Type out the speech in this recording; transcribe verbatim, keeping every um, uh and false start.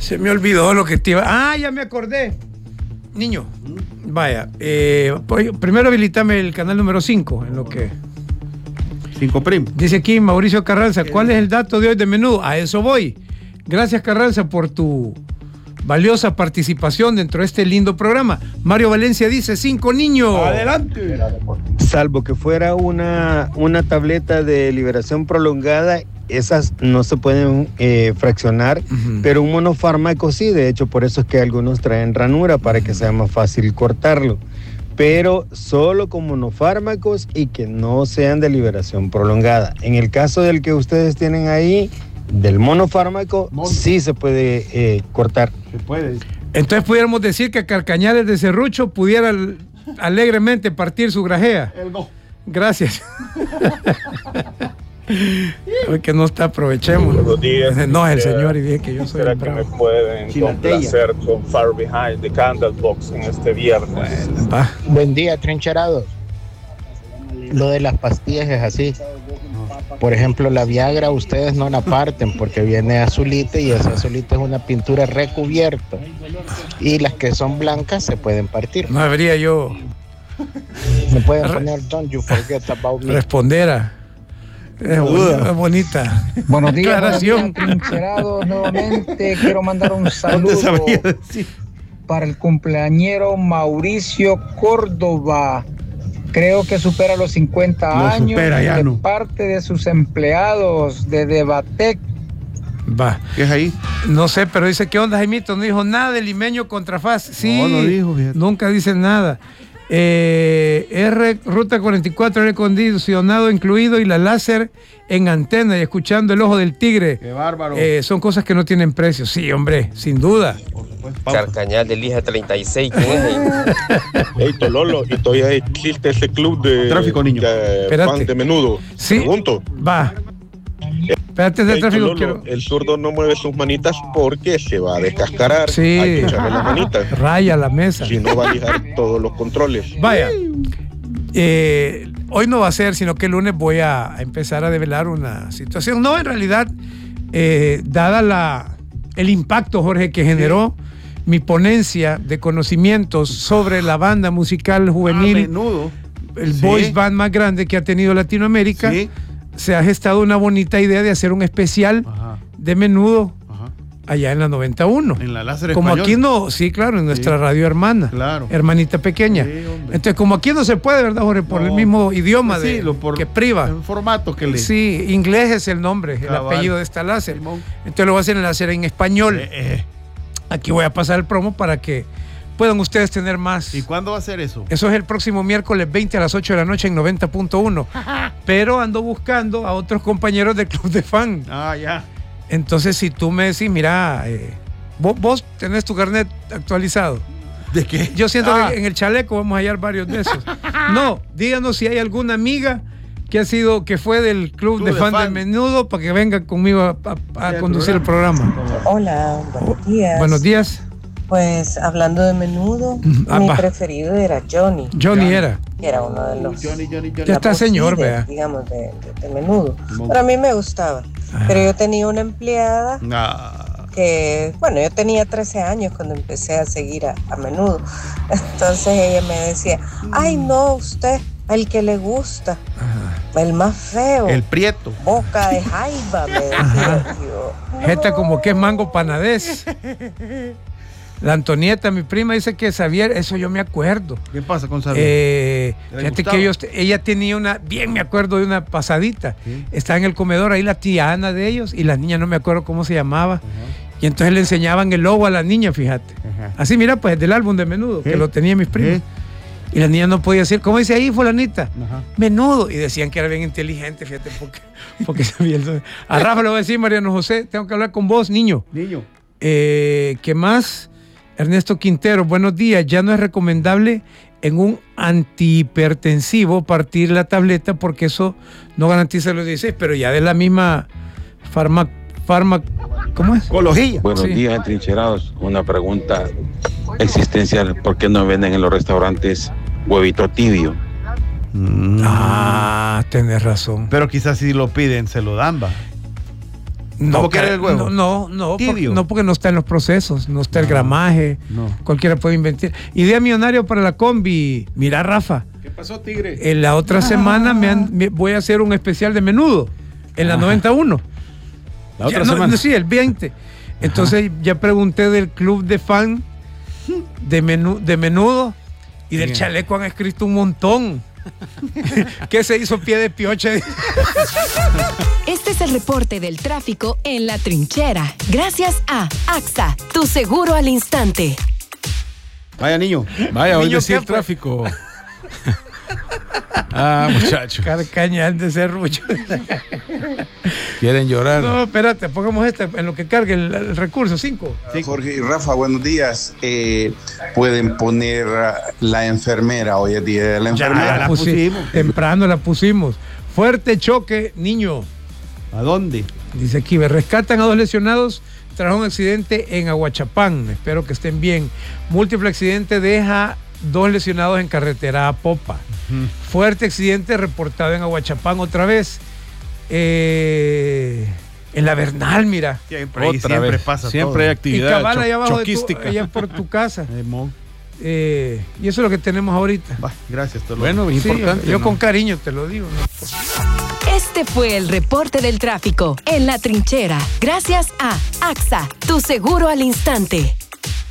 Se me olvidó lo que te iba. Ah, ya me acordé. Niño, vaya. Eh, primero habilitame el canal número cinco, en lo que. cinco prim. Dice aquí Mauricio Carranza, ¿cuál es el dato de hoy de Menudo? A eso voy. Gracias, Carranza, por tu valiosa participación dentro de este lindo programa. Mario Valencia dice, cinco niños. Adelante. Salvo que fuera una, una tableta de liberación prolongada, esas no se pueden eh, fraccionar, uh-huh. pero un monofármaco sí, de hecho por eso es que algunos traen ranura para que sea más fácil cortarlo, pero solo con monofármacos y que no sean de liberación prolongada. En el caso del que ustedes tienen ahí, del monofármaco, Mono. sí se puede eh, cortar. Se puede. Entonces pudiéramos decir que Carcañales de Serrucho pudiera alegremente partir su grajea. El no. Gracias. Hoy que no está, aprovechemos. Buenos días. No es el señor y dije que yo soy ¿Será el que bravo. me pueden complacer con Far Behind the Candlebox en este viernes? Bueno, va. Buen día, trincherados. Lo de las pastillas es así. Por ejemplo, la Viagra ustedes no la parten porque viene azulita y esa azulita es una pintura recubierta. Y las que son blancas se pueden partir. No habría yo. Me pueden poner Don't You Forget About Me. Respondera. Es, bonita, es bonita. Buenos días, buenos días, trincherados. Nuevamente quiero mandar un saludo para el cumpleañero Mauricio Córdoba. Creo que supera los cincuenta Lo años. Supera, ya de no. parte de sus empleados de Debatec. Va. ¿Qué es ahí? No sé, pero dice, ¿qué onda, Jaimito? No dijo nada de Limeño contra F A S. Sí, no, no dijo, fíjate. Nunca dice nada. Eh, R, Ruta cuarenta y cuatro, aire acondicionado incluido y la láser en antena y escuchando el ojo del tigre. Qué bárbaro. Eh, son cosas que no tienen precio. Sí, hombre, sin duda. Carcañal de Lija treinta y seis, ¿quién es ahí? Hey, Tololo, ¿y todavía existe ese club de tráfico, niño? De fan de Menudo? Sí. Pregunto. Va. Espérate de hey, tráfico. Tololo, Quiero... El zurdo no mueve sus manitas porque se va a descascarar. Sí. Hay que echarle las manitas. Raya la mesa. Si no va a lijar todos los controles. Vaya. Eh, hoy no va a ser, sino que el lunes voy a empezar a develar una situación. No, en realidad, eh, dada la el impacto, Jorge, que generó sí. mi ponencia de conocimientos sobre la banda musical juvenil, ah, Menudo. el sí. boys band más grande que ha tenido Latinoamérica, sí. se ha gestado una bonita idea de hacer un especial Ajá. de Menudo Ajá. allá en la noventa y uno. En la láser como español. Aquí no, sí, claro, en nuestra sí. radio hermana, claro. hermanita pequeña. Sí, entonces, como aquí no se puede, ¿verdad, Jorge? Por no. el mismo idioma sí, de, lo por, que priva. El formato que le... Sí, inglés es el nombre, Cabal. el apellido de esta láser. Simón. Entonces lo voy a hacer en láser en español. Eh, eh. Aquí voy a pasar el promo para que puedan ustedes tener más. ¿Y cuándo va a ser eso? Eso es el próximo miércoles veinte a las ocho de la noche en noventa punto uno. Pero ando buscando a otros compañeros del Club de Fan. Ah, ya. Entonces, si tú me decís, mira, eh, vos, vos tenés tu carnet actualizado. ¿De qué? Yo siento ah. que en el chaleco vamos a hallar varios de esos. No, díganos si hay alguna amiga que ha sido, que fue del Club, Club de, de Fan, fan de Menudo para que venga conmigo a, a, a conducir el programa. Hola, buenos días. Buenos días. Pues hablando de Menudo, ah, mi va. preferido era Johnny. Johnny era. Que era uno de los. Johnny, Johnny, Johnny. Ya está señor, vea. Digamos, de, de, de Menudo. Pero a mí me gustaba. Ah. Pero yo tenía una empleada. Ah. Que, bueno, yo tenía trece años cuando empecé a seguir a, a Menudo. Entonces ella me decía, ay, no, usted, el que le gusta, Ajá. el más feo. El prieto. Boca de jaiba, me decía yo. No. Jeta como que es mango panadés. La Antonieta, mi prima, dice que Xavier, eso yo me acuerdo. ¿Qué pasa con Xavier? Eh, fíjate que ellos, ella tenía una, bien me acuerdo de una pasadita. ¿Sí? Estaba en el comedor ahí la tía Ana de ellos y la niña no me acuerdo cómo se llamaba. Uh-huh. Y entonces le enseñaban el logo a la niña, fíjate. Uh-huh. Así, mira, pues del álbum de Menudo, ¿Sí? que lo tenía mis primos. ¿Sí? Y la niña no podía decir, ¿cómo dice ahí, fulanita? Uh-huh. Menudo. Y decían que era bien inteligente, fíjate, porque, porque sabía. A Rafa le voy a decir, Mariano José, tengo que hablar con vos, niño. Niño. Eh, ¿Qué más? Ernesto Quintero, buenos días. Ya no es recomendable en un antihipertensivo partir la tableta porque eso no garantiza los dieciséis, pero ya de la misma farma, farma ¿cómo es? Ecología. Buenos sí. días, entrincherados. Una pregunta existencial. ¿Por qué no venden en los restaurantes huevito tibio? Mm. Ah, tenés razón. Pero quizás si lo piden, se lo dan, va. No, ¿Cómo quiere el huevo? No, no, no, por, no, porque no está en los procesos, no está el gramaje. No. Cualquiera puede inventar. Idea millonaria para la combi. Mira, Rafa. ¿Qué pasó, Tigre? En la otra ah. semana me, han, me voy a hacer un especial de menudo. En la Ajá. noventa y uno. La otra ya, semana. No, sí, el veinte. Entonces Ajá. ya pregunté del club de fan de, menú, de menudo y del chaleco han escrito un montón. ¿Qué se hizo pie de piocha? Este es el reporte del tráfico en La Trinchera. Gracias a AXA, tu seguro al instante. Vaya, niño. Vaya, hoy Niño, decía el fue? tráfico. Ah, muchacho. Carcañal de serrucho. Quieren llorar. No, espérate, pongamos esta en lo que cargue el, el recurso, cinco. Sí. Jorge y Rafa, buenos días. Eh, pueden poner la enfermera, hoy es día de la enfermera. Ya la pusimos. Temprano la pusimos. Fuerte choque, niño. ¿A dónde? Dice aquí, rescatan a dos lesionados tras un accidente en Aguachapán. Espero que estén bien. Múltiple accidente deja dos lesionados en carretera a Popa. Uh-huh. Fuerte accidente reportado en Aguachapán otra vez. Eh, en la Bernal, mira. Siempre, ahí, siempre vez. pasa Siempre todo. hay actividad y cabal, allá abajo choquística. De tu, allá por tu casa. eh, y eso es lo que tenemos ahorita. Bah, gracias. Te lo bueno, sí, importante. Yo ¿no? con cariño te lo digo. ¿no? Este fue el reporte del tráfico en La Trinchera. Gracias a AXA, tu seguro al instante.